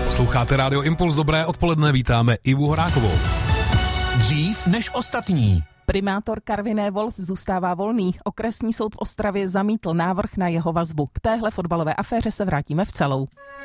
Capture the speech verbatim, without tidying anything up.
Posloucháte Rádio Impuls, dobré odpoledne, vítáme Ivu Horákovou. Dřív než ostatní. Primátor Karviné Wolf zůstává volný. Okresní soud v Ostravě zamítl návrh na jeho vazbu. K téhle fotbalové aféře se vrátíme v celou.